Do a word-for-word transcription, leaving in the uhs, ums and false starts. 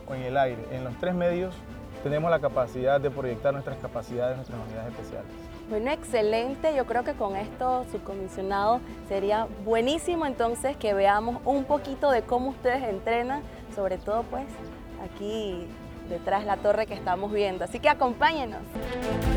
o en el aire. En los tres medios tenemos la capacidad de proyectar nuestras capacidades, nuestras unidades especiales. Bueno, excelente. Yo creo que con esto, subcomisionado, sería buenísimo entonces que veamos un poquito de cómo ustedes entrenan, sobre todo pues aquí detrás de la torre que estamos viendo. Así que acompáñenos.